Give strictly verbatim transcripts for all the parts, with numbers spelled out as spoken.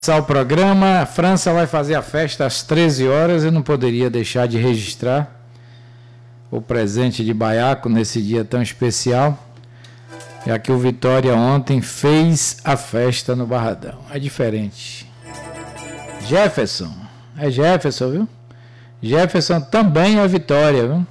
O programa, a França vai fazer a festa às treze horas. Eu não poderia deixar de registrar o presente de Baiaco nesse dia tão especial, já que o Vitória ontem fez a festa no Barradão. É diferente. Jefferson, é Jefferson, viu? Jefferson também é Vitória, viu?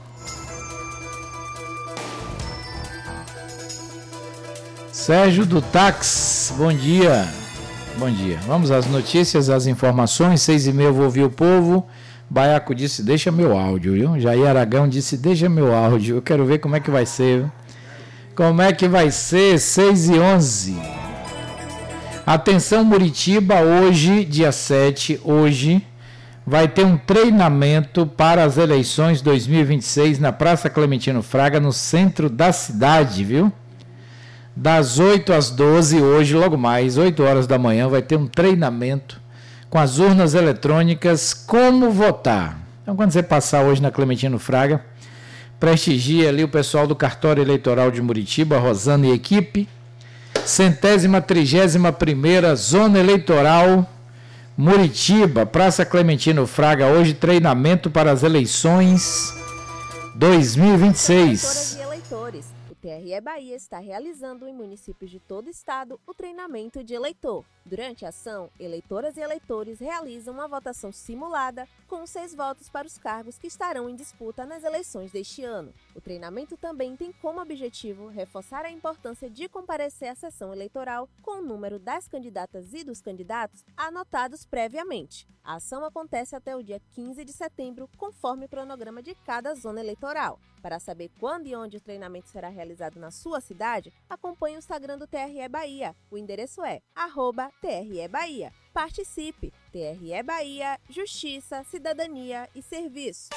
Sérgio do Táxi, bom dia. Bom dia. Vamos às notícias, às informações. Seis e meia eu vou ouvir o povo. Baiaco disse, deixa meu áudio, viu? Jair Aragão disse, deixa meu áudio. Eu quero ver como é que vai ser, viu? Como é que vai ser? Seis e onze. Atenção, Muritiba, hoje, dia sete, hoje, vai ter um treinamento para as eleições dois mil e vinte e seis na Praça Clementino Fraga, no centro da cidade, viu? Das oito às doze, hoje, logo mais, oito horas da manhã, vai ter um treinamento com as urnas eletrônicas, como votar. Então, quando você passar hoje na Clementino Fraga, prestigie ali o pessoal do Cartório Eleitoral de Muritiba, Rosana e equipe. Centésima, trigésima primeira Zona Eleitoral Muritiba, Praça Clementino Fraga, hoje treinamento para as eleições dois mil e vinte e seis. T R E Bahia está realizando em municípios de todo o estado o treinamento de eleitor. Durante a ação, eleitoras e eleitores realizam uma votação simulada com seis votos para os cargos que estarão em disputa nas eleições deste ano. O treinamento também tem como objetivo reforçar a importância de comparecer à sessão eleitoral com o número das candidatas e dos candidatos anotados previamente. A ação acontece até o dia quinze de setembro, conforme o cronograma de cada zona eleitoral. Para saber quando e onde o treinamento será realizado na sua cidade, acompanhe o Instagram do T R E Bahia. O endereço é arroba T R E Bahia. Participe! T R E Bahia, Justiça, Cidadania e Serviço.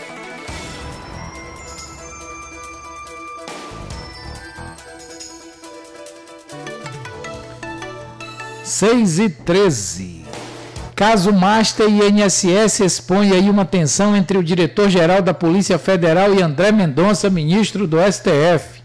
seis e treze. Caso Master e I N S S expõe aí uma tensão entre o diretor-geral da Polícia Federal e André Mendonça, ministro do S T F.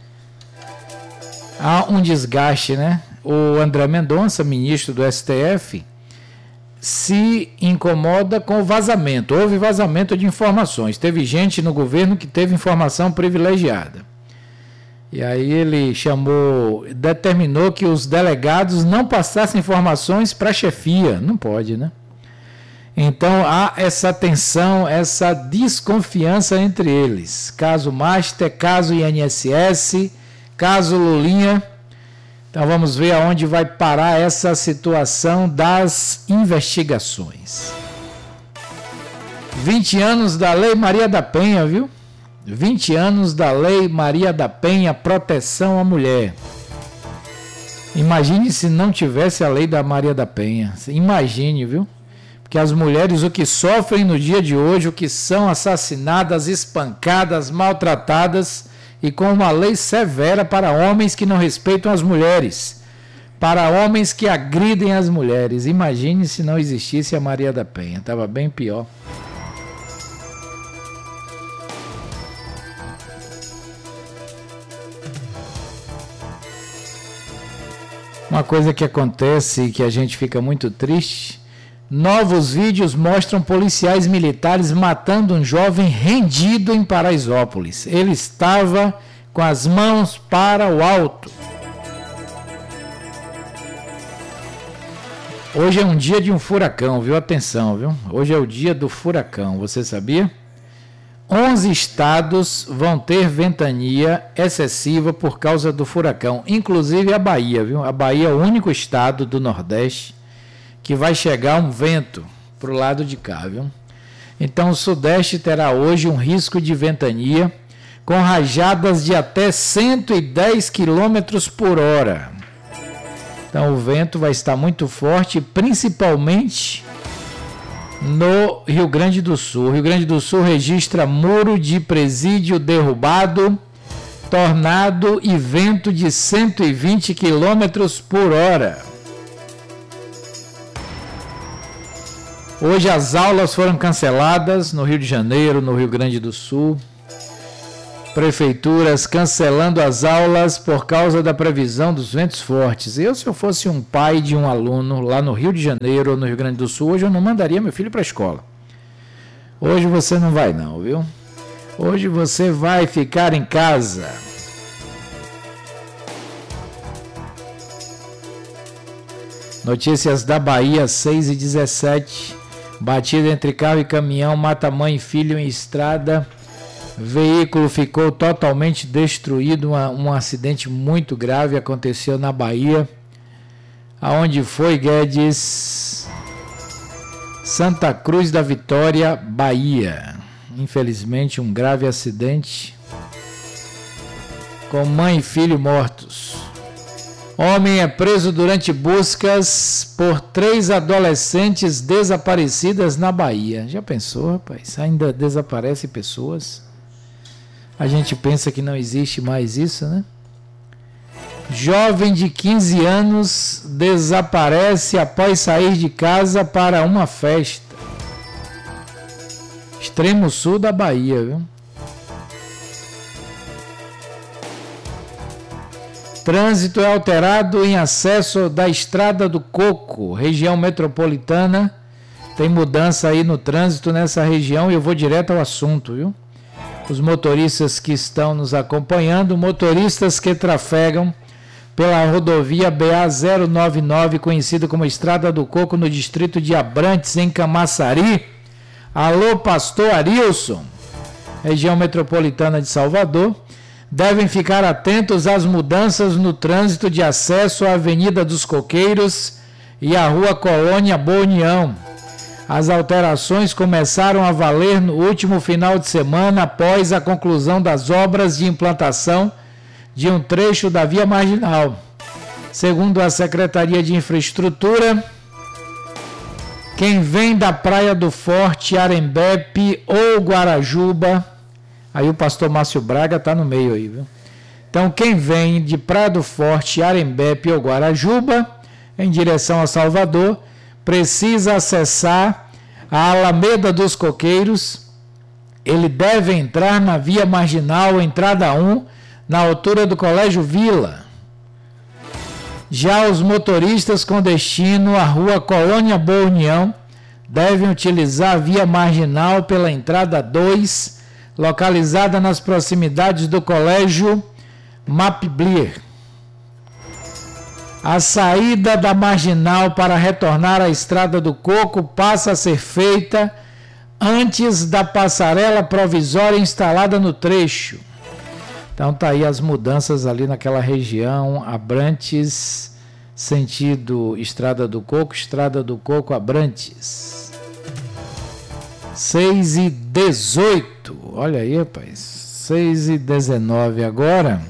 Há um desgaste, né? O André Mendonça, ministro do S T F, se incomoda com o vazamento. Houve vazamento de informações. Teve gente no governo que teve informação privilegiada. E aí ele chamou, determinou que os delegados não passassem informações para a chefia. Não pode, né? Então há essa tensão, essa desconfiança entre eles. Caso Master, caso I N S S, caso Lulinha. Então vamos ver aonde vai parar essa situação das investigações. vinte anos da Lei Maria da Penha, viu? vinte anos da Lei Maria da Penha, proteção à mulher. Imagine se não tivesse a Lei da Maria da Penha. Imagine, viu? Porque as mulheres, o que sofrem no dia de hoje, o que são assassinadas, espancadas, maltratadas, e com uma lei severa para homens que não respeitam as mulheres, para homens que agridem as mulheres. Imagine se não existisse a Maria da Penha. Estava bem pior. Uma coisa que acontece e que a gente fica muito triste, novos vídeos mostram policiais militares matando um jovem rendido em Paraisópolis. Ele estava com as mãos para o alto. Hoje é um dia de um furacão, viu? Atenção, viu? Hoje é o dia do furacão, você sabia? onze estados vão ter ventania excessiva por causa do furacão, inclusive a Bahia, viu? A Bahia é o único estado do Nordeste que vai chegar um vento para o lado de cá, viu? Então o Sudeste terá hoje um risco de ventania com rajadas de até cento e dez quilômetros por hora. Então o vento vai estar muito forte, principalmente no Rio Grande do Sul. O Rio Grande do Sul registra muro de presídio derrubado, tornado e vento de cento e vinte quilômetros por hora. Hoje as aulas foram canceladas no Rio de Janeiro, no Rio Grande do Sul. prefeituras cancelando as aulas por causa da previsão dos ventos fortes. Eu, se eu fosse um pai de um aluno lá no Rio de Janeiro ou no Rio Grande do Sul, hoje eu não mandaria meu filho para a escola. Hoje você não vai não, viu? Hoje você vai ficar em casa. Notícias da Bahia, seis e dezessete. Batida entre carro e caminhão, mata mãe e filho em estrada. Veículo ficou totalmente destruído. Uma, um acidente muito grave aconteceu na Bahia. Aonde foi, Guedes? Santa Cruz da Vitória, Bahia. Infelizmente, um grave acidente com mãe e filho mortos. Homem é preso durante buscas por três adolescentes desaparecidas na Bahia. Já pensou, rapaz? Ainda desaparecem pessoas? A gente pensa que não existe mais isso, né? Jovem de quinze anos desaparece após sair de casa para uma festa. Extremo sul da Bahia, viu? Trânsito é alterado em acesso da Estrada do Coco, região metropolitana. Tem mudança aí no trânsito nessa região e eu vou direto ao assunto, viu? Os motoristas que estão nos acompanhando, motoristas que trafegam pela rodovia B A zero nove nove, conhecida como Estrada do Coco, no distrito de Abrantes, em Camaçari. Alô, pastor Arilson, região metropolitana de Salvador. Devem ficar atentos às mudanças no trânsito de acesso à Avenida dos Coqueiros e à Rua Colônia Boa União. As alterações começaram a valer no último final de semana após a conclusão das obras de implantação de um trecho da via marginal. Segundo a Secretaria de Infraestrutura, quem vem da Praia do Forte, Arembepe ou Guarajuba, aí o pastor Márcio Braga está no meio aí, viu? Então, quem vem de Praia do Forte, Arembepe ou Guarajuba, em direção a Salvador, precisa acessar a Alameda dos Coqueiros. Ele deve entrar na via marginal, entrada um, na altura do Colégio Vila. Já os motoristas com destino à Rua Colônia Boa União devem utilizar a via marginal pela entrada dois, localizada nas proximidades do Colégio Mapblir. A saída da marginal para retornar à Estrada do Coco passa a ser feita antes da passarela provisória instalada no trecho. Então tá aí as mudanças ali naquela região, Abrantes, sentido Estrada do Coco, Estrada do Coco, Abrantes. seis e dezoito, olha aí, rapaz, seis e dezenove agora.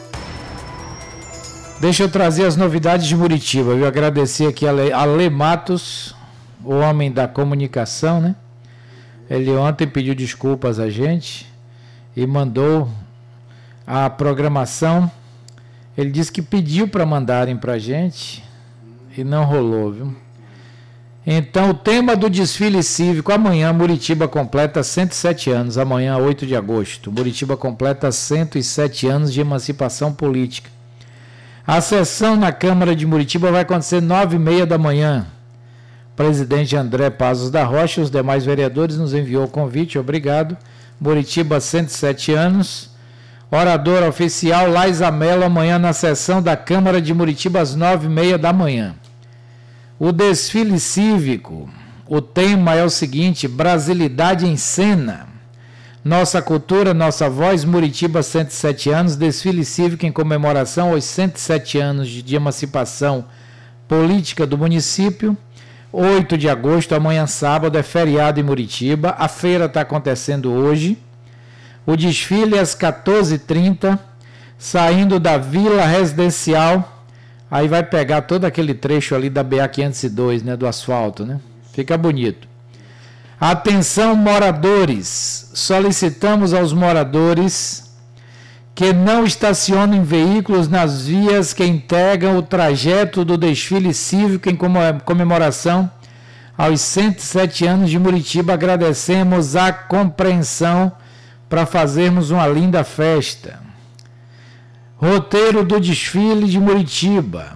Deixa eu trazer as novidades de Muritiba. Eu agradecer aqui a Le, a Le Matos, o homem da comunicação, né? Ele ontem pediu desculpas a gente e mandou a programação. Ele disse que pediu para mandarem para a gente e não rolou, viu? Então, o tema do desfile cívico, amanhã Muritiba completa cento e sete anos, amanhã, oito de agosto. Muritiba completa cento e sete anos de emancipação política. A sessão na Câmara de Muritiba vai acontecer nove e meia da manhã. O presidente André Pazos da Rocha e os demais vereadores nos enviou o convite, obrigado. Muritiba, cento e sete anos. Oradora oficial Laisa Mello, amanhã na sessão da Câmara de Muritiba, às nove e meia da manhã. O desfile cívico, o tema é o seguinte: Brasilidade em Cena. Nossa cultura, nossa voz, Muritiba, cento e sete anos, desfile cívico em comemoração aos cento e sete anos de emancipação política do município. oito de agosto, amanhã sábado, é feriado em Muritiba. A feira está acontecendo hoje. O desfile é às quatorze e trinta, saindo da Vila Residencial. Aí vai pegar todo aquele trecho ali da B A quinhentos e dois, né, do asfalto, né? Fica bonito. Atenção, moradores. Solicitamos aos moradores que não estacionem veículos nas vias que integram o trajeto do desfile cívico em comemoração aos cento e sete anos de Muritiba. Agradecemos a compreensão para fazermos uma linda festa. Roteiro do desfile de Muritiba.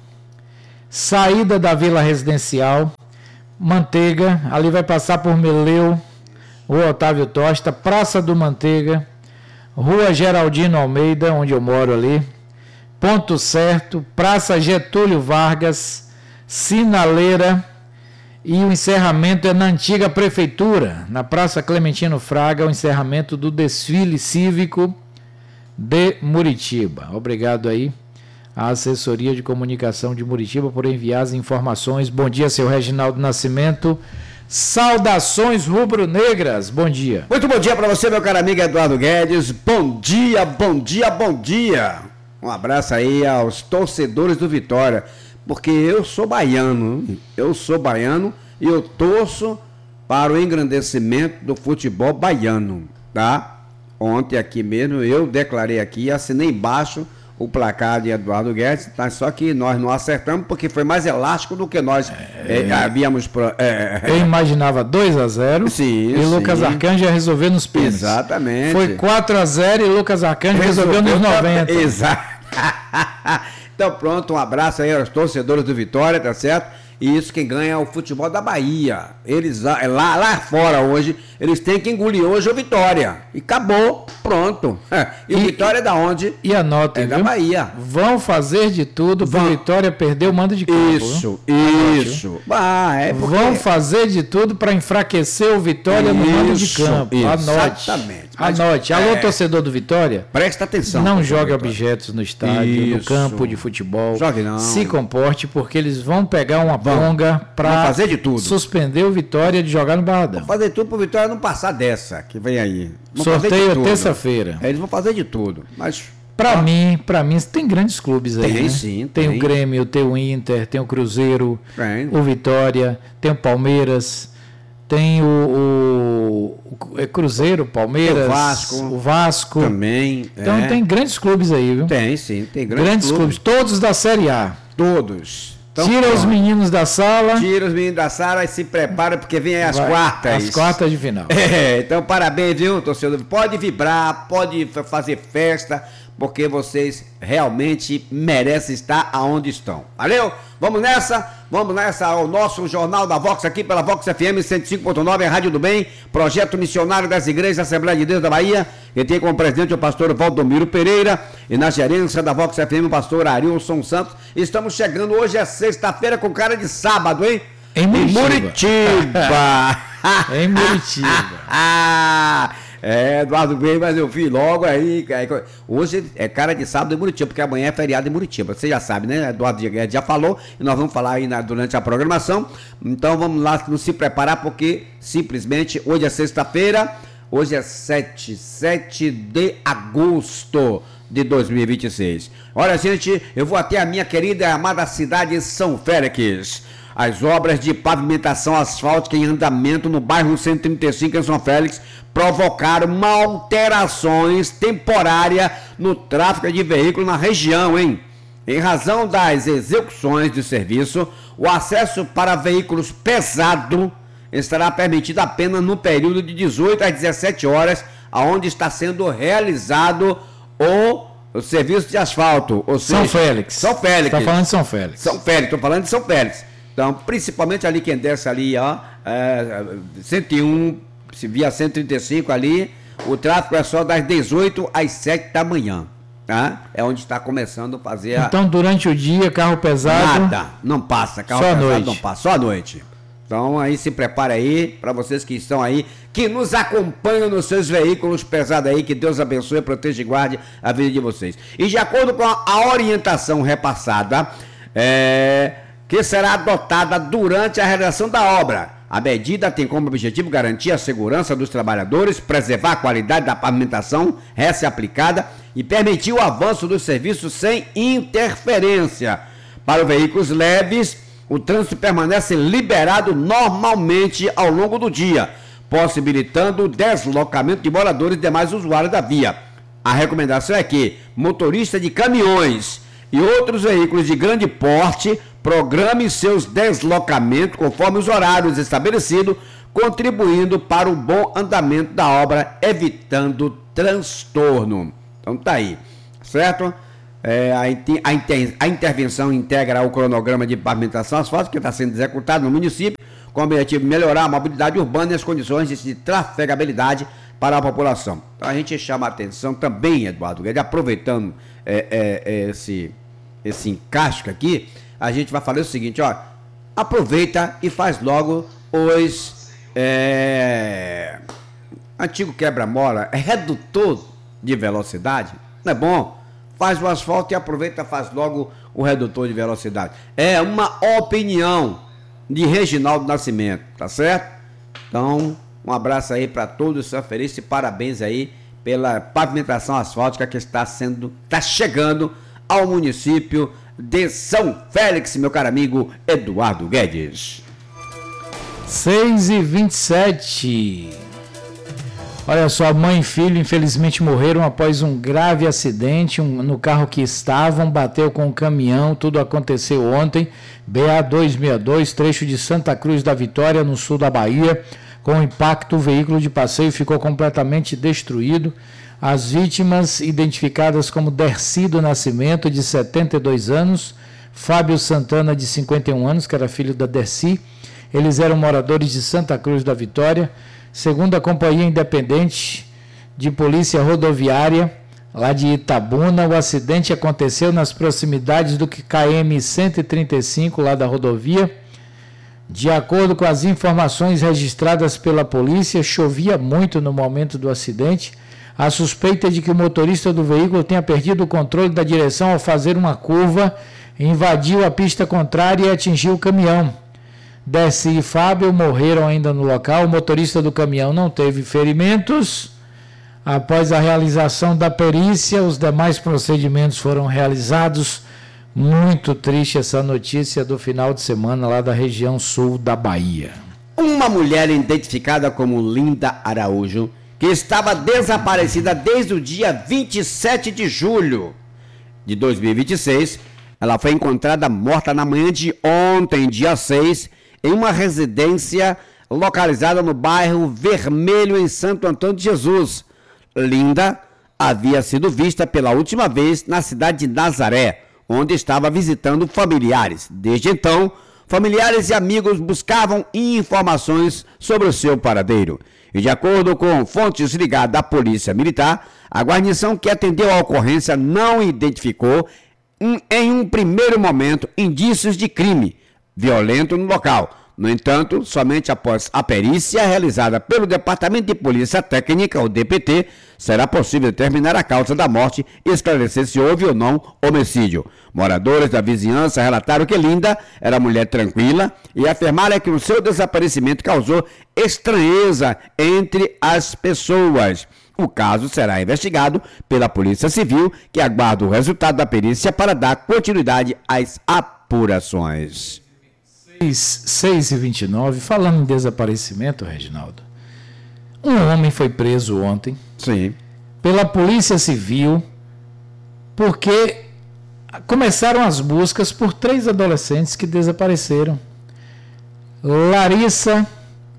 Saída da Vila Residencial, Manteiga, ali vai passar por Meleu, Rua Otávio Tosta, Praça do Manteiga, Rua Geraldino Almeida, onde eu moro ali, Ponto Certo, Praça Getúlio Vargas, Sinaleira, e o encerramento é na antiga prefeitura, na Praça Clementino Fraga, o encerramento do desfile cívico de Muritiba. Obrigado aí à assessoria de comunicação de Muritiba por enviar as informações. Bom dia, seu Reginaldo Nascimento. Saudações rubro-negras, bom dia. Muito bom dia para você, meu caro amigo Eduardo Guedes. Bom dia, bom dia, bom dia. Um abraço aí aos torcedores do Vitória, porque eu sou baiano, eu sou baiano e eu torço para o engrandecimento do futebol baiano, tá? Ontem aqui mesmo eu declarei aqui, assinei embaixo o placar de Eduardo Guedes, tá? Só que nós não acertamos porque foi mais elástico do que nós é, é, havíamos... Pro, é, eu imaginava dois a zero sim, e sim. Lucas Arcanjo ia resolver nos pênaltis. Exatamente. Foi quatro a zero e Lucas Arcanjo resolveu, resolveu nos noventa. Exato. Então pronto, um abraço aí aos torcedores do Vitória, tá certo? E isso quem ganha é o futebol da Bahia. Eles lá, lá fora hoje, eles têm que engolir hoje o Vitória. E acabou, pronto. E o Vitória é da onde? E anotem, é da viu? Bahia. Vão fazer de tudo para o Vitória perder o mando de campo. Isso, viu? isso. Ah, é porque... Vão fazer de tudo para enfraquecer o Vitória isso, no mando de campo. Anote. Exatamente. Anote. Alô, é... torcedor do Vitória. Presta atenção. Não jogue objetos no estádio, isso. no campo de futebol. Jogue não. Se comporte, porque eles vão pegar uma ponga para fazer de tudo. Suspender o Vitória de jogar no Barradão. Vão fazer tudo para o Vitória não passar dessa que vem aí. Vão Sorteio terça-feira. Eles vão fazer de tudo, mas... Para ah. mim, para mim, tem grandes clubes aí, tem, né? sim, tem, tem o Grêmio, tem o Inter, tem o Cruzeiro, tem. o Vitória, tem o Palmeiras, tem o, o, o é Cruzeiro, Palmeiras, o Vasco, o Vasco. Também. Então é. tem grandes clubes aí, viu? Tem, sim, tem grandes, grandes clubes. clubes, todos da Série A. Todos. Então, Tira pronto. os meninos da sala. Tira os meninos da sala e se prepara porque vem aí as Vai, quartas. As quartas de final. É, então parabéns, viu, torcedor? Pode vibrar, pode fazer festa, porque vocês realmente merecem estar aonde estão. Valeu? Vamos nessa? Vamos nessa ao nosso Jornal da Vox aqui pela Vox F M cento e cinco ponto nove, a Rádio do Bem, Projeto Missionário das Igrejas da Assembleia de Deus da Bahia, que tem como presidente o pastor Valdomiro Pereira e na gerência da Vox F M o pastor Arilson Santos. Estamos chegando, hoje é sexta-feira com cara de sábado, hein? Em Muritiba. Muritiba. Em Muritiba. É, Eduardo veio, mas eu vi logo aí. Hoje é cara de sábado em Muritiba, porque amanhã é feriado em Muritiba. Você já sabe, né? Eduardo já falou e nós vamos falar aí na, durante a programação. Então vamos lá nos se preparar, porque simplesmente hoje é sexta-feira, hoje é sete, sete de agosto de dois mil e vinte e seis. Olha, gente, eu vou até a minha querida e amada cidade de São Félix. As obras de pavimentação asfáltica em andamento no bairro cento e trinta e cinco em São Félix provocaram alterações temporárias no tráfego de veículos na região, hein? Em razão das execuções de serviço, o acesso para veículos pesados estará permitido apenas no período de dezoito às dezessete horas, aonde está sendo realizado o, o serviço de asfalto. Ou seja, São Félix. São Félix. Está falando de São Félix. São Félix, estou falando de São Félix. Então, principalmente ali quem desce ali, ó, é, cento e um, se via cento e trinta e cinco ali, o tráfego é só das dezoito às sete da manhã, tá? É onde está começando a fazer a... Então, durante o dia, carro pesado... Nada, não passa, carro só pesado noite. não passa, só à noite. Então, aí se prepara aí, para vocês que estão aí, que nos acompanham nos seus veículos pesados aí, que Deus abençoe, proteja e guarde a vida de vocês. E de acordo com a orientação repassada, é... que será adotada durante a realização da obra. A medida tem como objetivo garantir a segurança dos trabalhadores, preservar a qualidade da pavimentação recém-aplicada e permitir o avanço dos serviços sem interferência. Para os veículos leves, o trânsito permanece liberado normalmente ao longo do dia, possibilitando o deslocamento de moradores e demais usuários da via. A recomendação é que motoristas de caminhões e outros veículos de grande porte programe seus deslocamentos conforme os horários estabelecidos, contribuindo para o bom andamento da obra, evitando transtorno. Então tá aí, certo? É, a, a, inter, a intervenção integra o cronograma de pavimentação asfáltica que está sendo executado no município, com o objetivo de melhorar a mobilidade urbana e as condições de trafegabilidade para a população. Então a gente chama a atenção também, Eduardo Guedes, aproveitando é, é, é, esse, esse encaixe aqui, a gente vai falar o seguinte, ó, aproveita e faz logo os é, antigo quebra-mola, é redutor de velocidade, não é bom? Faz o asfalto e aproveita, faz logo o redutor de velocidade. É uma opinião de Reginaldo Nascimento, tá certo? Então, um abraço aí para todos, são felizes e parabéns aí pela pavimentação asfáltica que está sendo, está chegando ao município de São Félix, meu caro amigo Eduardo Guedes. seis e vinte e sete. Olha só, mãe e filho infelizmente morreram após um grave acidente um, no carro que estavam, bateu com um caminhão, tudo aconteceu ontem, B A duzentos e sessenta e dois, trecho de Santa Cruz da Vitória, no sul da Bahia. Com o impacto, o veículo de passeio ficou completamente destruído. As vítimas, identificadas como Dercy do Nascimento, de setenta e dois anos, Fábio Santana, de cinquenta e um anos, que era filho da Dercy. Eles eram moradores de Santa Cruz da Vitória. Segundo a Companhia Independente de Polícia Rodoviária, lá de Itabuna, o acidente aconteceu nas proximidades do K M cento e trinta e cinco, lá da rodovia. De acordo com as informações registradas pela polícia, chovia muito no momento do acidente. A suspeita é de que o motorista do veículo tenha perdido o controle da direção ao fazer uma curva, invadiu a pista contrária e atingiu o caminhão. Dercy e Fábio morreram ainda no local. O motorista do caminhão não teve ferimentos. Após a realização da perícia, os demais procedimentos foram realizados. Muito triste essa notícia do final de semana lá da região sul da Bahia. Uma mulher identificada como Linda Araújo, que estava desaparecida desde o dia vinte e sete de julho de dois mil e vinte e seis, ela foi encontrada morta na manhã de ontem, dia seis, em uma residência localizada no bairro Vermelho, em Santo Antônio de Jesus. Linda havia sido vista pela última vez na cidade de Nazaré, onde estava visitando familiares. Desde então, familiares e amigos buscavam informações sobre o seu paradeiro. E de acordo com fontes ligadas à Polícia Militar, a guarnição que atendeu a ocorrência não identificou, em um primeiro momento, indícios de crime violento no local. No entanto, somente após a perícia realizada pelo Departamento de Polícia Técnica, o D P T, será possível determinar a causa da morte e esclarecer se houve ou não homicídio. Moradores da vizinhança relataram que Linda era mulher tranquila e afirmaram que o seu desaparecimento causou estranheza entre as pessoas. O caso será investigado pela Polícia Civil, que aguarda o resultado da perícia para dar continuidade às apurações. seis e vinte e nove, falando em desaparecimento, Reginaldo, um homem foi preso ontem. Sim. Pela Polícia Civil, porque começaram as buscas por três adolescentes que desapareceram. Larissa,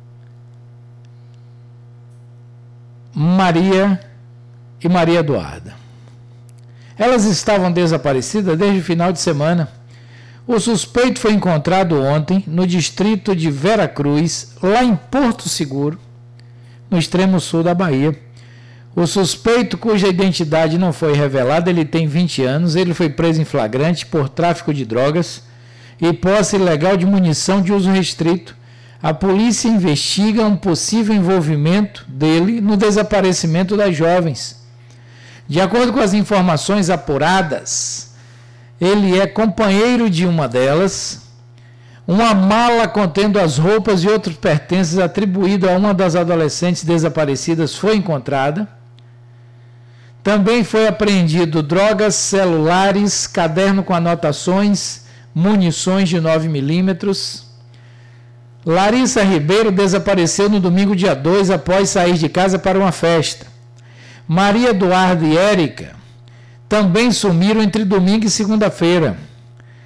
Maria e Maria Eduarda. Elas estavam desaparecidas desde o final de semana. O suspeito foi encontrado ontem no distrito de Vera Cruz, lá em Porto Seguro, no extremo sul da Bahia. O suspeito, cuja identidade não foi revelada, ele tem vinte anos, ele foi preso em flagrante por tráfico de drogas e posse ilegal de munição de uso restrito. A polícia investiga um possível envolvimento dele no desaparecimento das jovens. De acordo com as informações apuradas, ele é companheiro de uma delas. Uma mala contendo as roupas e outros pertences atribuído a uma das adolescentes desaparecidas foi encontrada. Também foi apreendido drogas, celulares, caderno com anotações, munições de nove milímetros. Larissa Ribeiro desapareceu no domingo dia dois após sair de casa para uma festa. Maria Eduarda e Érica também sumiram entre domingo e segunda-feira.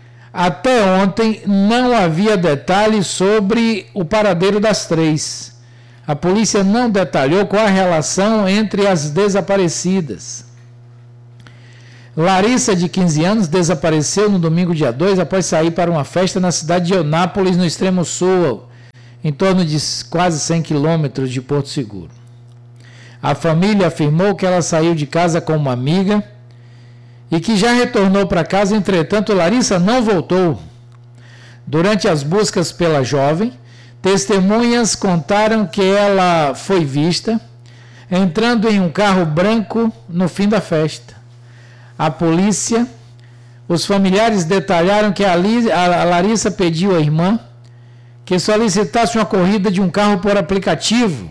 Até ontem não havia detalhes sobre o paradeiro das três. A polícia não detalhou qual a relação entre as desaparecidas. Larissa, de quinze anos, desapareceu no domingo dia dois após sair para uma festa na cidade de Eunápolis, no extremo sul, em torno de quase cem quilômetros de Porto Seguro. A família afirmou que ela saiu de casa com uma amiga e que já retornou para casa, entretanto, Larissa não voltou. Durante as buscas pela jovem, testemunhas contaram que ela foi vista entrando em um carro branco no fim da festa. A polícia, os familiares detalharam que a Larissa pediu à irmã que solicitasse uma corrida de um carro por aplicativo.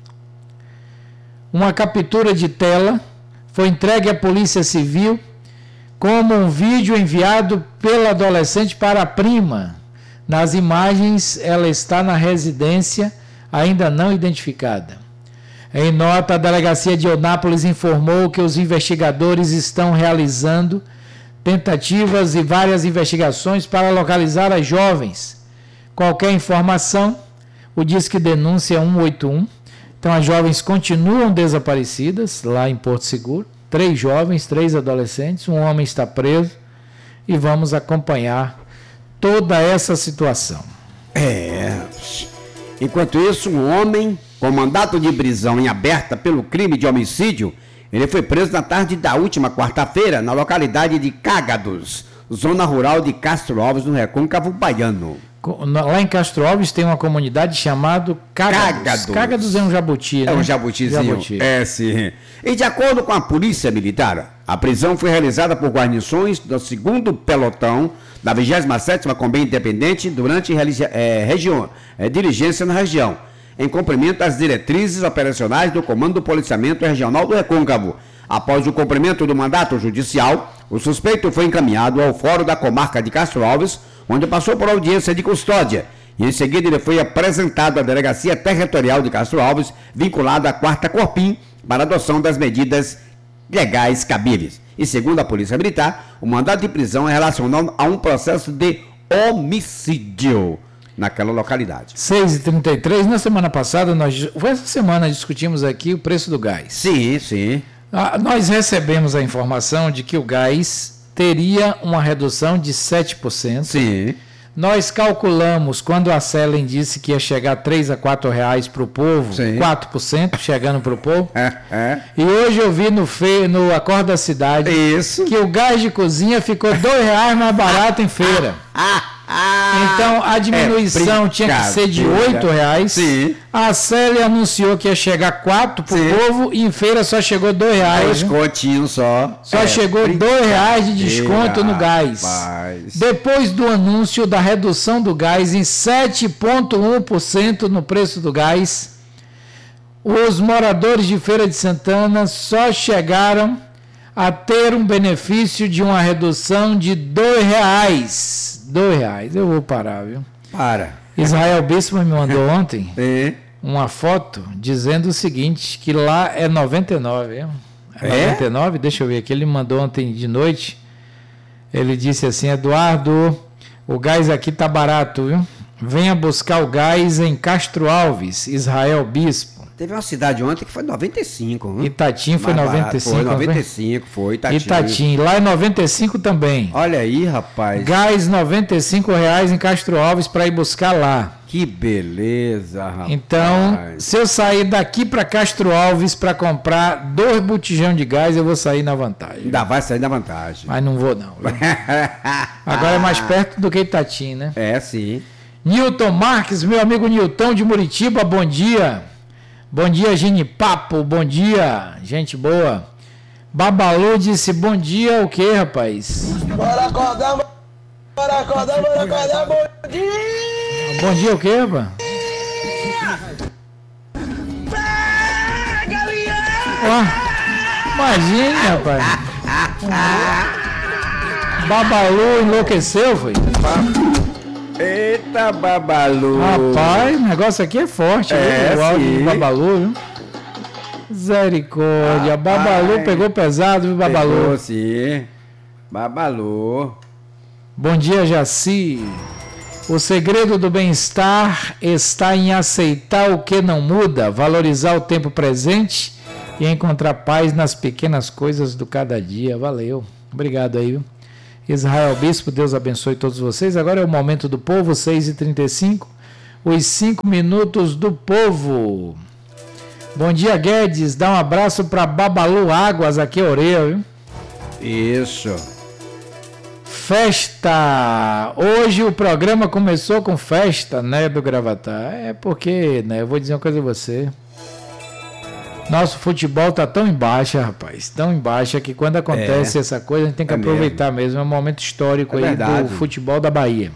Uma captura de tela foi entregue à Polícia Civil como um vídeo enviado pela adolescente para a prima. Nas imagens, ela está na residência ainda não identificada. Em nota, a delegacia de Eunápolis informou que os investigadores estão realizando tentativas e várias investigações para localizar as jovens. Qualquer informação, o Disque Denúncia um oito um. Então, as jovens continuam desaparecidas lá em Porto Seguro. Três jovens, três adolescentes, um homem está preso e vamos acompanhar toda essa situação. É. Enquanto isso, um homem com mandato de prisão em aberta pelo crime de homicídio, ele foi preso na tarde da última quarta-feira na localidade de Cágados, zona rural de Castro Alves, no Recôncavo Baiano. Lá em Castro Alves tem uma comunidade chamada Cágados. Cágados. Cágados é um jabuti, né? É um jabutizinho. Jabuti. É, sim. E de acordo com a Polícia Militar, a prisão foi realizada por guarnições do segundo pelotão da vigésima sétima Companhia Independente durante é, região, é, diligência na região, em cumprimento às diretrizes operacionais do Comando do Policiamento Regional do Recôncavo. Após o cumprimento do mandato judicial, o suspeito foi encaminhado ao Fórum da Comarca de Castro Alves, onde passou por audiência de custódia. E em seguida ele foi apresentado à Delegacia Territorial de Castro Alves, vinculado à quarta Corpim, para adoção das medidas legais cabíveis. E segundo a Polícia Militar, o mandado de prisão é relacionado a um processo de homicídio naquela localidade. seis e trinta e três, na semana passada, nós, essa semana discutimos aqui o preço do gás. Sim, sim. Ah, nós recebemos a informação de que o gás teria uma redução de sete por cento. Sim. Nós calculamos, quando a Selen disse que ia chegar a três a quatro reais para o povo, sim, quatro por cento chegando para o povo. É, é. E hoje eu vi no, fe... no Acordo da Cidade isso, que o gás de cozinha ficou dois reais mais barato em feira. Então a diminuição é tinha que ser de oito reais. Sim. A Selen anunciou que ia chegar quatro para o povo e em feira só chegou dois reais. Descontinho só. Só é, chegou dois reais de desconto no gás. Rapaz. Depois do anúncio da redução do gás em sete vírgula um por cento no preço do gás, os moradores de Feira de Santana só chegaram a ter um benefício de uma redução de dois reais. Dois reais, eu vou parar, viu? Para. Israel Bispo me mandou ontem é. uma foto dizendo o seguinte, que lá é noventa e nove, viu? É, é noventa e nove? Deixa eu ver aqui, ele me mandou ontem de noite, ele disse assim, Eduardo, o gás aqui tá barato, viu? Venha buscar o gás em Castro Alves, Israel Bispo. Teve uma cidade ontem que foi noventa e cinco. Viu? Itatim foi Mais noventa e cinco. Foi noventa e cinco, foi Itatim. Itatim, lá é noventa e cinco também. Olha aí, rapaz. Gás noventa e cinco reais em Castro Alves para ir buscar lá. Que beleza, rapaz. Então, se eu sair daqui para Castro Alves para comprar dois botijão de gás, eu vou sair na vantagem. Ainda vai sair na vantagem. Mas não vou não. Agora é mais perto do que Itatim, né? É, sim. Nilton Marques, meu amigo Nilton de Muritiba, bom dia. Bom dia, Gini Papo, bom dia, gente boa. Babalu disse, bom dia o quê, rapaz? Bora acordar, bora acordar, bora acordar, bom dia! Bom dia o quê, rapaz? Pega, Ó, imagine, rapaz. Babalu enlouqueceu, foi? Eita, Babalu. Rapaz, o negócio aqui é forte, é, viu? O áudio sim. do Babalu, viu? Misericórdia. Rapaz, Babalu pegou pesado, viu, Babalu? Pegou, sim. Babalu. Bom dia, Jaci. O segredo do bem-estar está em aceitar o que não muda, valorizar o tempo presente e encontrar paz nas pequenas coisas do cada dia. Valeu. Obrigado aí, viu? Israel Bispo, Deus abençoe todos vocês. Agora é o momento do povo, seis e trinta e cinco. Os cinco minutos do povo. Bom dia, Guedes. Dá um abraço para Babalu Águas, aqui é Oreia, viu? Isso. Festa! Hoje o programa começou com festa, né, do Gravatar. É porque, né, eu vou dizer uma coisa a você. Nosso futebol tá tão em baixa, rapaz, tão em baixa que quando acontece é, essa coisa a gente tem que é aproveitar mesmo. mesmo. É um momento histórico é aí verdade. do futebol da Bahia.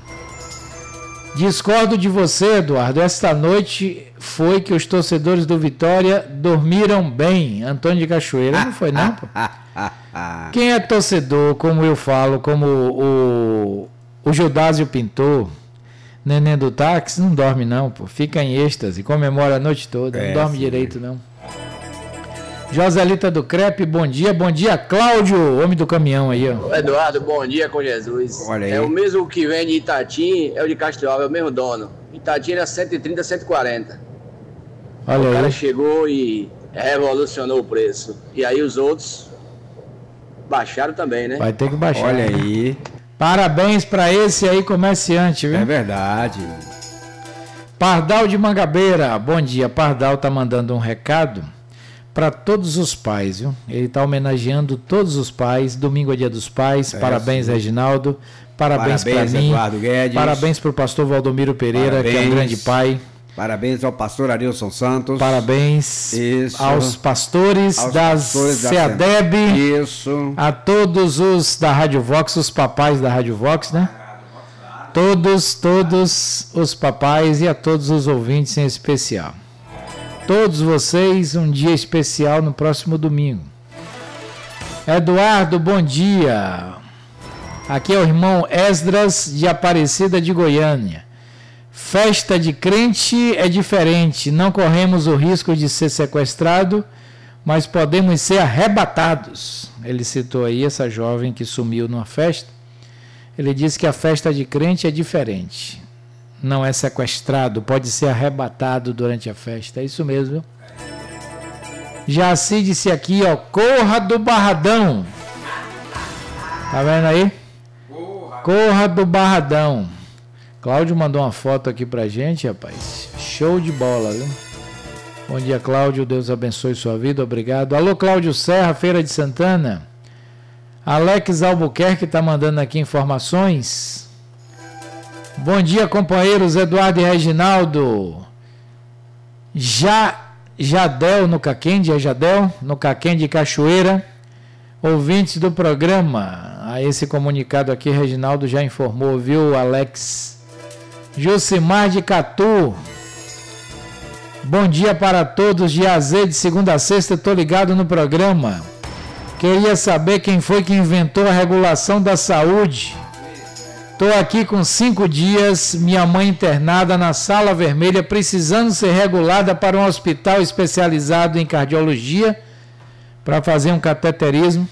Discordo de você, Eduardo. Esta noite foi que os torcedores do Vitória dormiram bem. Antônio de Cachoeira, não foi não, pô? Quem é torcedor, como eu falo, como o, o Judásio Pintor, neném do táxi, não dorme não, pô. Fica em êxtase, comemora a noite toda, é, não dorme sim. direito não. Joselita do Crepe, bom dia, bom dia, Cláudio, homem do caminhão aí, ó. Eduardo, bom dia com Jesus. Olha aí. É o mesmo que vem de Itatim, é o de Castro Alves, é o mesmo dono. Itatim era cento e trinta, cento e quarenta. Olha o aí. cara chegou e revolucionou o preço. E aí os outros baixaram também, né? Vai ter que baixar. Olha aí. Parabéns para esse aí comerciante, viu? É verdade. Pardal de Mangabeira, bom dia. Pardal tá mandando um recado para todos os pais, viu? Ele está homenageando todos os pais. Domingo é dia dos pais. É, parabéns, sim. Reginaldo. Parabéns para mim. Eduardo Guedes. Parabéns para o pastor Valdomiro Pereira, parabéns. Que é um grande pai. Parabéns ao pastor Arilson Santos. Parabéns Isso. aos pastores aos das pastores CEADEB. Da... Isso. A todos os da Rádio Vox, os papais da Rádio Vox, né? Todos, todos os papais e a todos os ouvintes em especial. Todos vocês, um dia especial no próximo domingo. Eduardo, bom dia. Aqui é o irmão Esdras de Aparecida de Goiânia. Festa de crente é diferente. Não corremos o risco de ser sequestrado, mas podemos ser arrebatados. Ele citou aí essa jovem que sumiu numa festa. Ele disse que a festa de crente é diferente. Não é sequestrado, pode ser arrebatado durante a festa. É isso mesmo. Jaci disse aqui, ó, corra do Barradão. Tá vendo aí? Corra, corra do Barradão. Cláudio mandou uma foto aqui pra gente, rapaz. Show de bola, viu? Bom dia, Cláudio. Deus abençoe sua vida. Obrigado. Alô, Cláudio Serra, Feira de Santana. Alex Albuquerque tá mandando aqui informações. Bom dia, companheiros Eduardo e Reginaldo. Já, Jadel no Caquende, é Jadel? No Caquende de Cachoeira. Ouvintes do programa. A esse comunicado aqui, Reginaldo já informou, viu, Alex? Jucimar de Catu. Bom dia para todos de A Z, de segunda a sexta, estou ligado no programa. Queria saber quem foi que inventou a regulação da saúde. Estou aqui com cinco dias, minha mãe internada na sala vermelha, precisando ser regulada para um hospital especializado em cardiologia para fazer um cateterismo.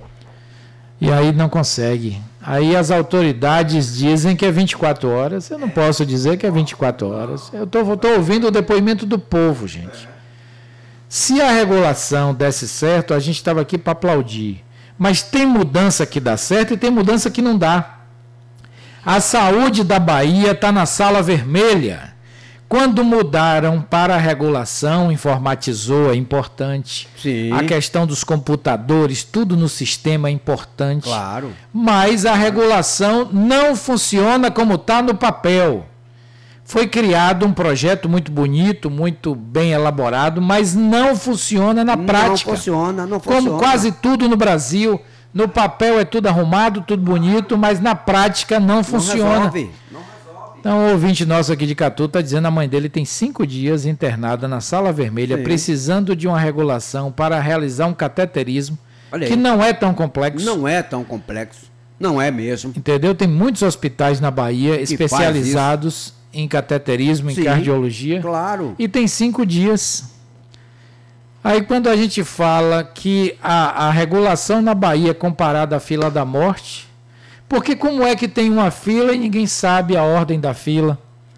E aí não consegue. Aí as autoridades dizem que é vinte e quatro horas. Eu não posso dizer que é vinte e quatro horas. Eu estou ouvindo o depoimento do povo, gente. Se a regulação desse certo, a gente estava aqui para aplaudir. Mas tem mudança que dá certo e tem mudança que não dá. A saúde da Bahia está na sala vermelha. Quando mudaram para a regulação, informatizou, é importante. Sim. A questão dos computadores, tudo no sistema é importante. Claro. Mas a regulação não funciona como está no papel. Foi criado um projeto muito bonito, muito bem elaborado, mas não funciona na prática. Não funciona, não funciona. Como quase tudo no Brasil, no papel é tudo arrumado, tudo bonito, mas na prática não funciona. Não resolve. Não resolve. Então, o ouvinte nosso aqui de Catu está dizendo que a mãe dele tem cinco dias internada na sala vermelha, Sim. precisando de uma regulação para realizar um cateterismo, que não é tão complexo. Não é tão complexo. Não é mesmo. Entendeu? Tem muitos hospitais na Bahia que especializados em cateterismo, Sim, em cardiologia. Claro. E tem cinco dias. Aí quando a gente fala que a, a regulação na Bahia é comparada à fila da morte, Porque como é que tem uma fila e ninguém sabe a ordem da fila?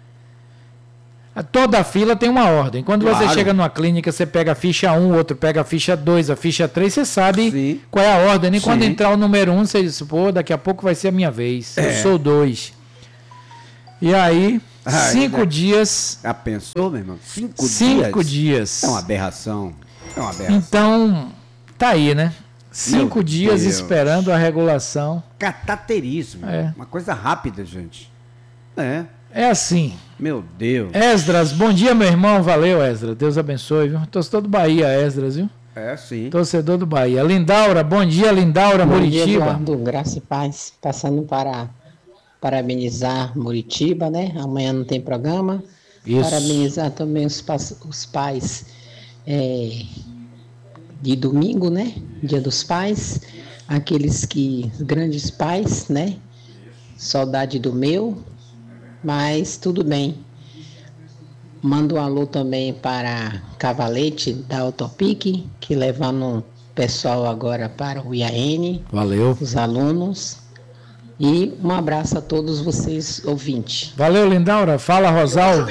Toda fila tem uma ordem. Quando Claro. você chega numa clínica, você pega a ficha um, o outro pega a ficha dois, a ficha três, você sabe Sim. qual é a ordem. Nem Sim. quando entrar o número um, você diz, pô, daqui a pouco vai ser a minha vez. É. Eu sou dois. E aí, Ah, cinco é. dias... Já pensou, meu irmão? Cinco, Cinco dias? dias. É uma aberração. É uma aberração. Então, tá aí, né? Cinco Meu dias Deus. esperando a regulação. Cataterismo. É. Uma coisa rápida, gente. É. É assim. Meu Deus. Esdras, bom dia, meu irmão. Valeu, Esdras. Deus abençoe, viu? Torcedor do Bahia, Esdras, viu? É, sim. Torcedor do Bahia. Lindaura, bom dia, Lindaura, Bom dia, Muritiba. Eduardo, graça e paz. Passando para parabenizar Muritiba, né? Amanhã não tem programa. Isso. Parabenizar também os, pas- os pais é, de domingo, né? Dia dos Pais. Aqueles que, os grandes pais, né? Saudade do meu, mas tudo bem. Mando um alô também para Cavalete da Autopic, que levando o pessoal agora para o I A N, Valeu. os alunos. E um abraço a todos vocês, ouvintes. Valeu, Lindaura. Fala, Rosalvo.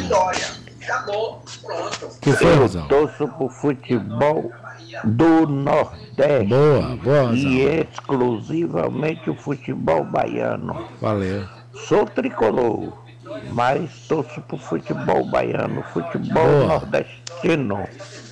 Que foi, Rosalvo? Torço pro futebol do Nordeste. Boa, boa, Rosalvo. E exclusivamente o futebol baiano. Valeu. Sou tricolor, mas torço pro futebol baiano, futebol Boa. nordestino.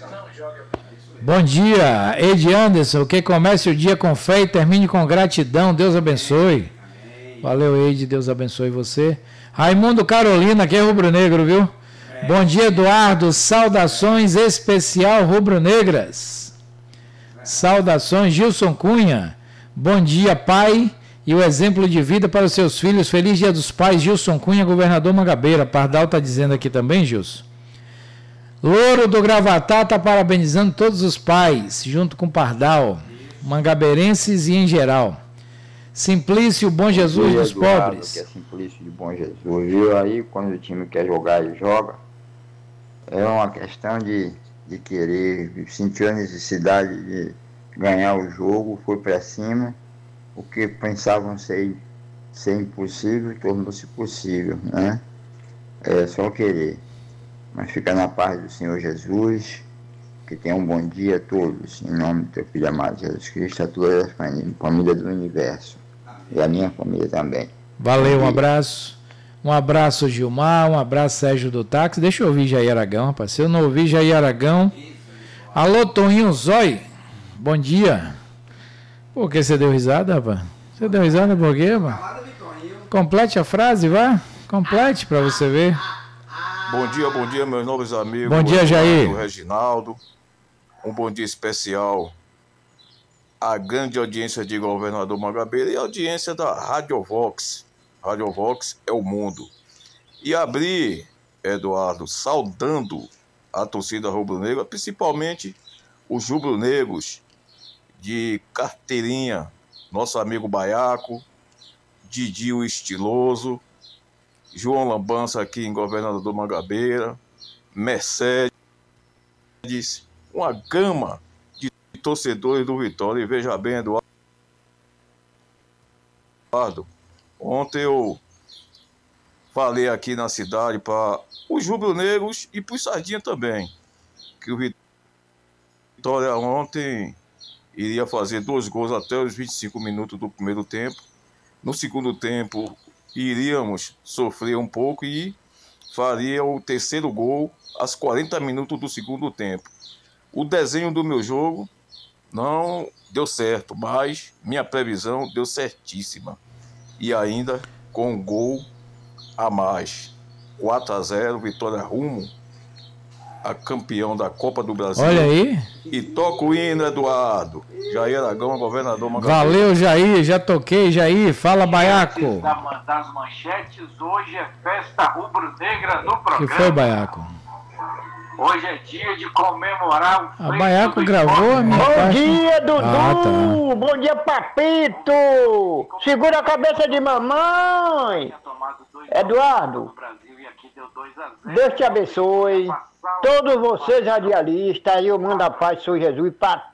Bom dia, Ed Anderson. Que comece o dia com fé e termine com gratidão. Deus abençoe. Valeu, Ed. Deus abençoe você. Raimundo Carolina, que é rubro-negro, viu? Bom dia, Eduardo. Saudações especial rubro-negras. Saudações, Gilson Cunha. Bom dia, pai. E o exemplo de vida para os seus filhos. Feliz Dia dos Pais, Gilson Cunha, governador Mangabeira. Pardal está dizendo aqui também, Gilson. Louro do Gravatá está parabenizando todos os pais, junto com Pardal, mangabeirenses e em geral. Simplício, Bom Jesus dia, dos Eduardo, pobres. que é Simplício de Bom Jesus, viu? Aí, quando o time quer jogar, ele joga. É uma questão de, de querer, sentir a necessidade de ganhar o jogo, foi para cima. O que pensavam ser, ser impossível, tornou-se possível, né? É só querer. Mas fica na paz do Senhor Jesus, que tenha um bom dia a todos, em nome do teu Filho amado Jesus Cristo, a toda a família do universo, e a minha família também. Valeu, um abraço. Um abraço, Gilmar, um abraço, Sérgio do Táxi. Deixa eu ouvir Jair Aragão, rapaz. Se eu não ouvir Jair Aragão... Alô, Toninho Zói, bom dia. Por que você deu risada, rapaz? Você deu risada por quê, rapaz? Complete a frase, vá. Complete para você ver. Bom dia, bom dia, meus nobres amigos. Bom dia, Jair. O Reginaldo. Um bom dia especial à grande audiência de Governador Mangabeira e a audiência da Rádio Vox. Rádio Vox é o mundo. E abrir, Eduardo, saudando a torcida rubro-negra, principalmente os rubro-negros de carteirinha, nosso amigo Baiaco, Didi o Estiloso, João Lambança aqui em Governador Mangabeira, Mercedes, uma gama de torcedores do Vitória. E veja bem, Eduardo, ontem eu falei aqui na cidade para os rubro-negros e para os sardinha também, que o Vitória ontem iria fazer dois gols até os vinte e cinco minutos do primeiro tempo. No segundo tempo, iríamos sofrer um pouco e faria o terceiro gol aos quarenta minutos do segundo tempo. O desenho do meu jogo não deu certo, mas minha previsão deu certíssima. E ainda com um gol a mais. quatro a zero, Vitória rumo a campeão da Copa do Brasil. Olha aí. E toca o hino, Eduardo. Jair Aragão, governador Mangabeira. Valeu, Jair. Já toquei, Jair. Fala, Baiaco. Das manchetes, hoje é festa rubro-negra no programa. Que foi, Baiaco? Hoje é dia de comemorar o A feito Baiaco do gravou a esporte. minha Bom parte. dia, Dudu! Ah, tá. Bom dia, Papito! Segura a cabeça de mamãe! Tinha tomado dois Eduardo, no Brasil e aqui deu dois a zero. Deus te abençoe. Todos vocês radialistas, eu mando a paz do Senhor Jesus para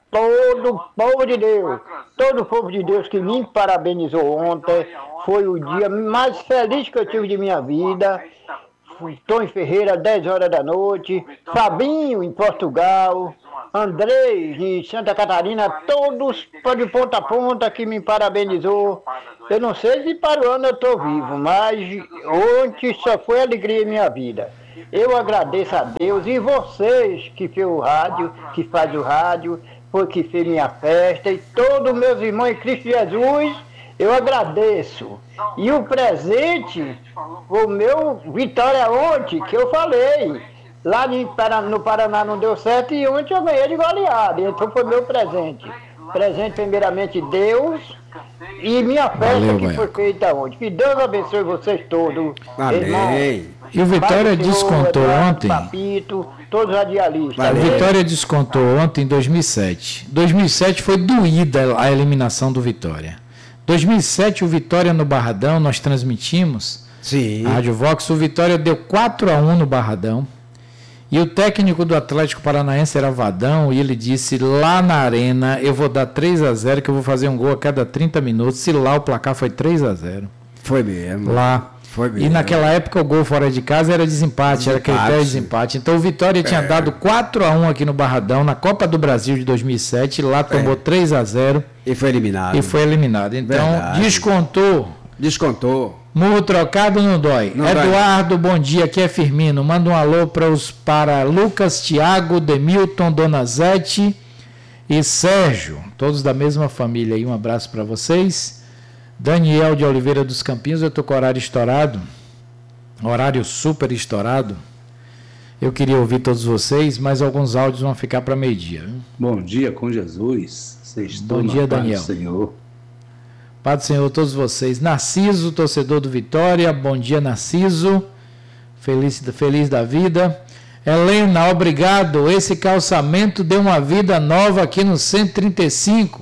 todo o povo de Deus, todo o povo de Deus que me parabenizou ontem. Foi o dia mais feliz que eu tive de minha vida. Tom em Ferreira, dez horas da noite, Fabinho em Portugal, Andrei de Santa Catarina, todos de ponta a ponta que me parabenizou. Eu não sei se para o ano eu estou vivo, mas ontem só foi alegria em minha vida. Eu agradeço a Deus e vocês que fez o rádio, que faz o rádio, foi que fez minha festa, e todos meus irmãos em Cristo Jesus, eu agradeço. E o presente, o meu Vitória ontem, que eu falei, lá no Paraná não deu certo e ontem eu ganhei de goleada, então foi meu presente. Presente primeiramente Deus e minha festa. Valeu, que vai. Foi feita ontem. Que Deus abençoe vocês todos. Amém. E o Vitória Senhor, descontou Eduardo, ontem. Papito, todos os radialistas. O Vitória descontou ontem em dois mil e sete. dois mil e sete foi doída a eliminação do Vitória. dois mil e sete, o Vitória no Barradão, nós transmitimos. Sim. A Rádio Vox, o Vitória deu quatro a um no Barradão. E o técnico do Atlético Paranaense era Vadão, e ele disse, lá na arena, eu vou dar três a zero, que eu vou fazer um gol a cada trinta minutos. Se lá o placar foi três a zero. Foi mesmo. Lá. Foi mesmo. E naquela época o gol fora de casa era desempate, desempate. Era critério de desempate. Então o Vitória tinha é. dado quatro a um aqui no Barradão, na Copa do Brasil de dois mil e sete, lá tomou é. três a zero. E foi eliminado. E foi eliminado. Então, verdade. descontou. Descontou. Murro trocado não dói. Não Eduardo, dói. Bom dia, aqui é Firmino. Manda um alô para os para Lucas, Tiago, Demilton, Donazete e Sérgio, todos da mesma família aí. Um abraço para vocês. Daniel de Oliveira dos Campinhos, eu estou com o horário estourado, horário super estourado. Eu queria ouvir todos vocês, mas alguns áudios vão ficar para meio-dia. Bom dia com Jesus. Bom dia, Daniel. Senhor. Pai do Senhor a todos vocês. Narciso, torcedor do Vitória. Bom dia, Narciso. Feliz, feliz da vida. Helena, obrigado. Esse calçamento deu uma vida nova aqui no cento e trinta e cinco.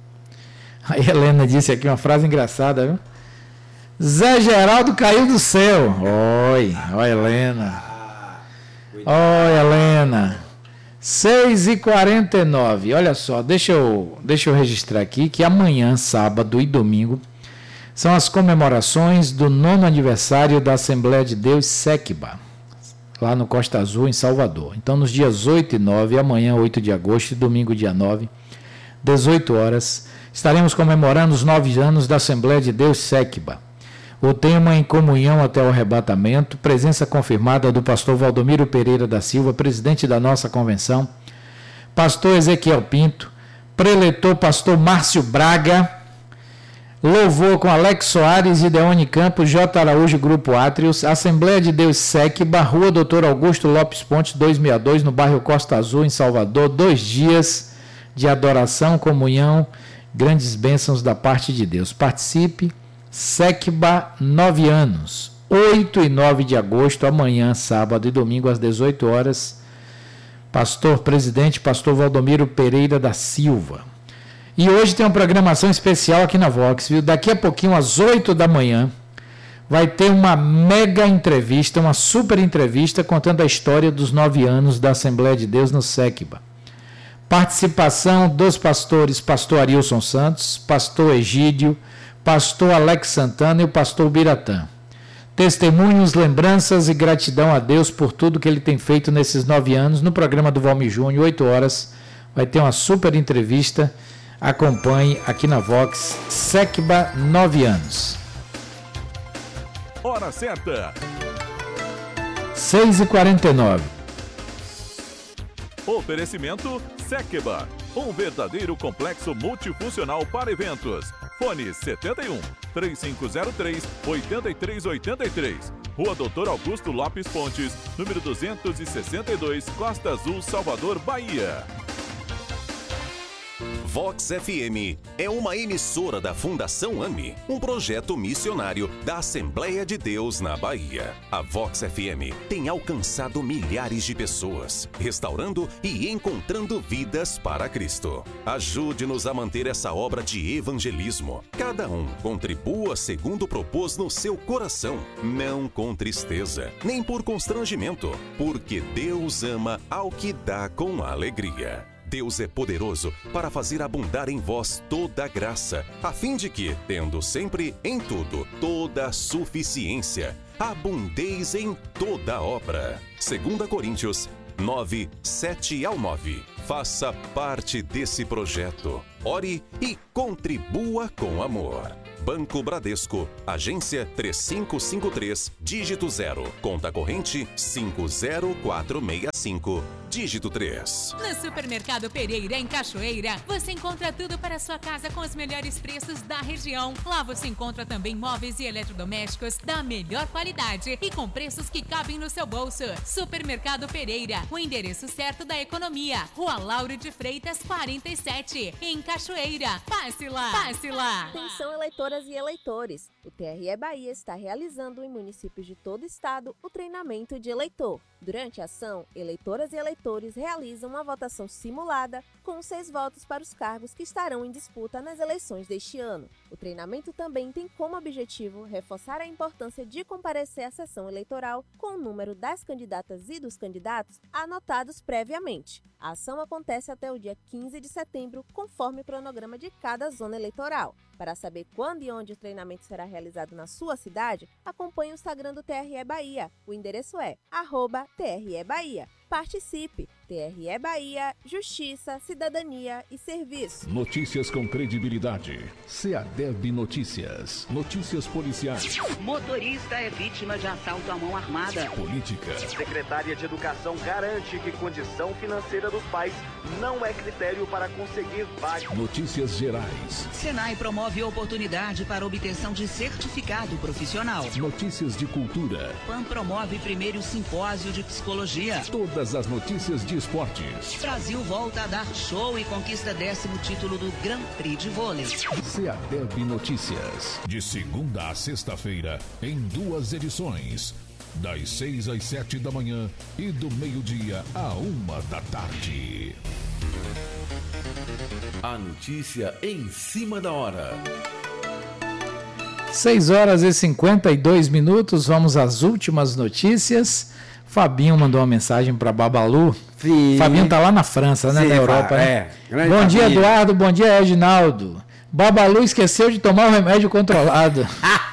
Aí a Helena disse aqui uma frase engraçada, viu? Zé Geraldo caiu do céu. Oi, oi, Helena. Oi, Helena. seis e quarenta e nove. Olha só, deixa eu, deixa eu registrar aqui que amanhã, sábado e domingo, são as comemorações do nono aniversário da Assembleia de Deus Sequiba, lá no Costa Azul, em Salvador. Então, nos dias oito e nove, amanhã, oito de agosto, e domingo, dia nove, dezoito horas, estaremos comemorando os nove anos da Assembleia de Deus Sequiba. O tema Em Comunhão até o Arrebatamento, presença confirmada do pastor Valdomiro Pereira da Silva, presidente da nossa convenção, pastor Ezequiel Pinto, preletor pastor Márcio Braga, louvor com Alex Soares, Ideone Campos, J. Araújo, Grupo Átrios, Assembleia de Deus Sequiba, Rua Doutor Augusto Lopes Pontes, duzentos e sessenta e dois, no bairro Costa Azul, em Salvador, dois dias de adoração, comunhão, grandes bênçãos da parte de Deus. Participe. Sequiba, nove anos, oito e nove de agosto, amanhã, sábado e domingo, às dezoito horas. Pastor presidente, pastor Valdomiro Pereira da Silva. E hoje tem uma programação especial aqui na Vox, viu? Daqui a pouquinho, às oito da manhã, vai ter uma mega entrevista, uma super entrevista, contando a história dos nove anos da Assembleia de Deus no Sequiba. Participação dos pastores, pastor Arilson Santos, pastor Egídio, pastor Alex Santana e o pastor Biratã. Testemunhos, lembranças e gratidão a Deus por tudo que ele tem feito nesses nove anos. No programa do Valmir Júnior, oito horas, vai ter uma super entrevista. Acompanhe aqui na Vox, Sequiba, nove anos. Hora certa. seis e quarenta e nove. Oferecimento Sequiba, um verdadeiro complexo multifuncional para eventos. Fone setenta e um, três cinco zero três, oito três oito três. Rua Doutor Augusto Lopes Pontes, número duzentos e sessenta e dois, Costa Azul, Salvador, Bahia. Vox F M é uma emissora da Fundação AMI, um projeto missionário da Assembleia de Deus na Bahia. A Vox F M tem alcançado milhares de pessoas, restaurando e encontrando vidas para Cristo. Ajude-nos a manter essa obra de evangelismo. Cada um contribua segundo propôs no seu coração, não com tristeza, nem por constrangimento, porque Deus ama ao que dá com alegria. Deus é poderoso para fazer abundar em vós toda a graça, a fim de que, tendo sempre em tudo toda a suficiência, abundeis em toda obra. Segunda Coríntios nove, sete ao nove. Faça parte desse projeto. Ore e contribua com amor. Banco Bradesco, agência três cinco cinco três, dígito zero, conta corrente cinco zero quatro seis cinco, dígito três. No Supermercado Pereira, em Cachoeira, você encontra tudo para sua casa com os melhores preços da região. Lá você encontra também móveis e eletrodomésticos da melhor qualidade e com preços que cabem no seu bolso. Supermercado Pereira, o endereço certo da economia. Rua Lauro de Freitas, quarenta e sete, em Cachoeira. Passe lá, passe lá. Atenção, eleitoras e eleitores. O T R E Bahia está realizando em municípios de todo o estado o treinamento de eleitor. Durante a ação, eleitoras e eleitores realizam uma votação simulada com seis votos para os cargos que estarão em disputa nas eleições deste ano. O treinamento também tem como objetivo reforçar a importância de comparecer à sessão eleitoral com o número das candidatas e dos candidatos anotados previamente. A ação acontece até o dia quinze de setembro, conforme o cronograma de cada zona eleitoral. Para saber quando e onde o treinamento será realizado na sua cidade, acompanhe o Instagram do T R E Bahia. O endereço é arroba T R E Bahia. Participe! T R E Bahia, Justiça, Cidadania e Serviço. Notícias com credibilidade. SEADEB Notícias. Notícias policiais. Motorista é vítima de assalto à mão armada. Política. Secretária de Educação garante que condição financeira dos pais não é critério para conseguir vaga. Notícias gerais. Senai promove oportunidade para obtenção de certificado profissional. Notícias de cultura. P A N promove primeiro simpósio de psicologia. Todas as notícias de esportes. Brasil volta a dar show e conquista décimo título do Grand Prix de vôlei. SEADEB Notícias. De segunda a sexta-feira, em duas edições. Das seis às sete da manhã e do meio-dia à uma da tarde. A notícia em cima da hora. seis horas e cinquenta e dois minutos, vamos às últimas notícias. Fabinho mandou uma mensagem para Babalu. Sim. Fabinho tá lá na França, né? Sim, na Europa. É. Né? Bom dia, Fabinho. Eduardo. Bom dia, Reginaldo. Babalu esqueceu de tomar o remédio controlado.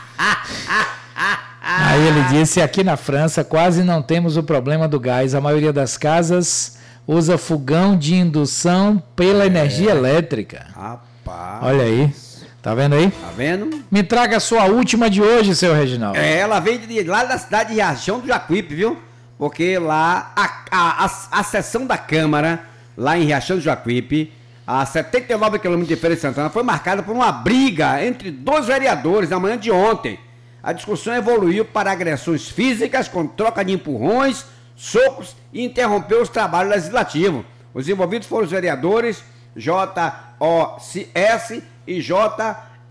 Aí ele disse: aqui na França quase não temos o problema do gás. A maioria das casas usa fogão de indução pela é. energia elétrica. Rapaz. Olha aí. Tá vendo aí? Tá vendo? Me traga a sua última de hoje, seu Reginaldo. É, ela veio de lá da cidade de Riachão do Jacuípe, viu? Porque lá a, a, a, a sessão da Câmara, lá em Riachão do Jacuípe, a setenta e nove quilômetros de Feira de Santana, foi marcada por uma briga entre dois vereadores na manhã de ontem. A discussão evoluiu para agressões físicas com troca de empurrões, socos e interrompeu os trabalhos legislativos. Os envolvidos foram os vereadores J O S e J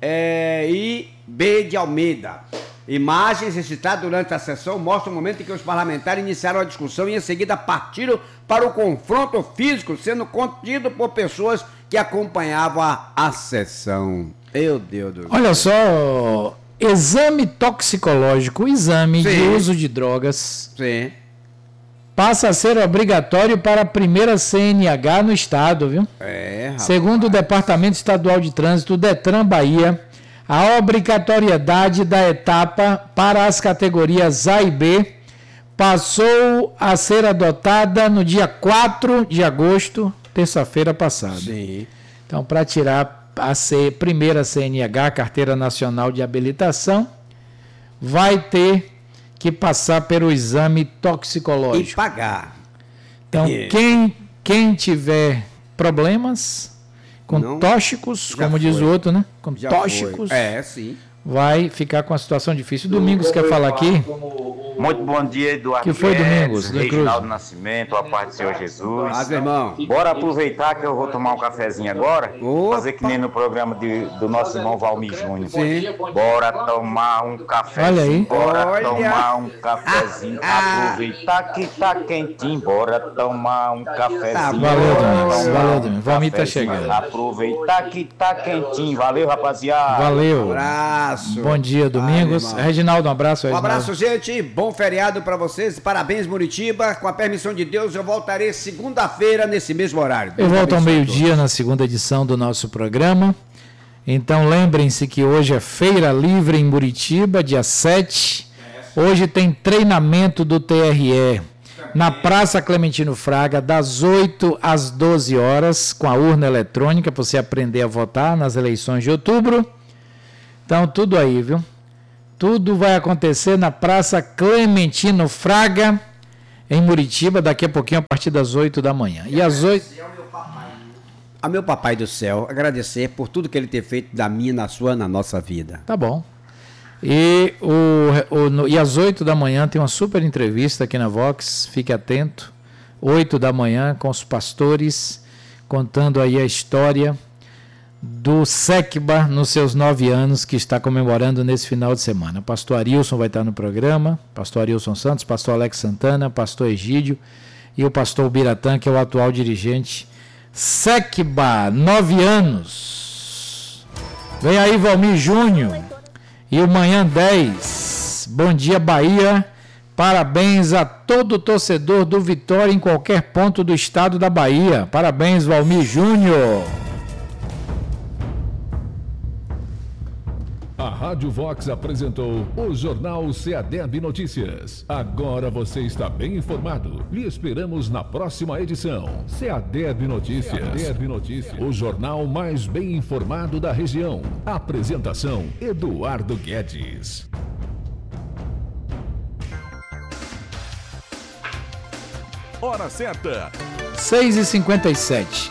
I B de Almeida. Imagens registradas durante a sessão mostram o momento em que os parlamentares iniciaram a discussão e em seguida partiram para o confronto físico, sendo contido por pessoas que acompanhavam a, a sessão. Meu Deus do céu. Olha só, exame toxicológico, exame Sim. de uso de drogas, Sim. passa a ser obrigatório para a primeira C N H no estado, viu? É, rapaz. Segundo o Departamento Estadual de Trânsito, Detran Bahia, a obrigatoriedade da etapa para as categorias A e B passou a ser adotada no dia quatro de agosto, terça-feira passada. Sim. Então, para tirar a C, primeira C N H, Carteira Nacional de Habilitação, vai ter que passar pelo exame toxicológico. E pagar. Então, é. quem, quem tiver problemas com não, tóxicos, como foi. diz o outro, né? Com já tóxicos, foi. É, sim. vai ficar com uma situação difícil. Domingos quer falar aqui? Muito bom dia, Eduardo. Que foi, Domingos? Reginaldo Nascimento, a paz do Senhor Jesus. Paz, irmão. Bora aproveitar que eu vou tomar um cafezinho agora. Opa. Fazer que nem no programa de, do nosso irmão Valmir Júnior. Sim. Bora tomar um cafezinho. Olha aí. Bora Olha. tomar um cafezinho. Ah. Aproveitar que tá quentinho. Bora tomar um cafezinho. Tá, valeu, Domingos. Valeu, Domingos. Valmir tá chegando. Aproveitar que tá quentinho. Valeu, rapaziada. Valeu. Um abraço. abraço. Bom dia, Domingos. Ai, Reginaldo, um abraço. Um Reginaldo. abraço, gente. Bom feriado para vocês. Parabéns, Muritiba. Com a permissão de Deus, eu voltarei segunda-feira nesse mesmo horário. Eu volto ao meio-dia na segunda edição do nosso programa. Então lembrem-se que hoje é Feira Livre em Muritiba, dia sete. Hoje tem treinamento do T R E na Praça Clementino Fraga, das oito às doze horas, com a urna eletrônica, para você aprender a votar nas eleições de outubro. Então, tudo aí, viu? Tudo vai acontecer na Praça Clementino Fraga, em Muritiba, daqui a pouquinho, a partir das oito da manhã. E às oito... A meu papai do céu, agradecer por tudo que ele tem feito da minha, na sua, na nossa vida. Tá bom. E, o, o, no, e às oito da manhã tem uma super entrevista aqui na Vox, fique atento. oito da manhã com os pastores, contando aí a história do SECBA nos seus nove anos, que está comemorando nesse final de semana. O pastor Arilson vai estar no programa, pastor Arilson Santos, pastor Alex Santana, pastor Egídio e o pastor Biratã, que é o atual dirigente. SECBA, nove anos. Vem aí Valmir Júnior e o Manhã dez. Bom dia, Bahia. Parabéns a todo torcedor do Vitória em qualquer ponto do estado da Bahia. Parabéns, Valmir Júnior. A Rádio Vox apresentou o Jornal Seadeb Notícias. Agora você está bem informado. Lhe esperamos na próxima edição. Seadeb Notícias. Seadeb Notícias. O jornal mais bem informado da região. Apresentação: Eduardo Guedes. Hora certa. seis e cinquenta e sete.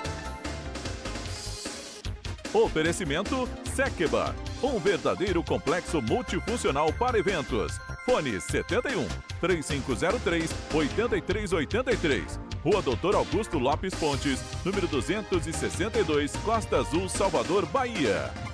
Oferecimento SECBA, um verdadeiro complexo multifuncional para eventos. Fone setenta e um, três cinco zero três, oito três oito três. Rua Doutor Augusto Lopes Pontes, número duzentos e sessenta e dois, Costa Azul, Salvador, Bahia.